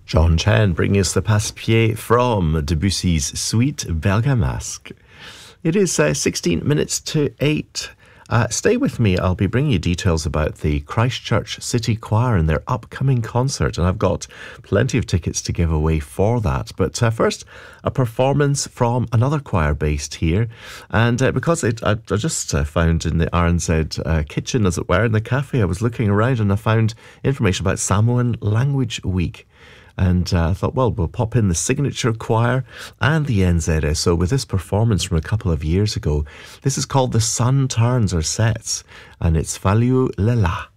John Chen bringing us the Passe-Pied from Debussy's Suite Bergamasque. It is 16 minutes to 8. Stay with me. I'll be bringing you details about the Christchurch City Choir and their upcoming concert, and I've got plenty of tickets to give away for that. But first, a performance from another choir based here, and because I just found in the RNZ kitchen, as it were, in the cafe, I was looking around and I found information about Samoan Language Week. And I thought, well, we'll pop in the signature choir and the NZSO with this performance from a couple of years ago. This is called The Sun Turns or Sets, and it's Falu Lela.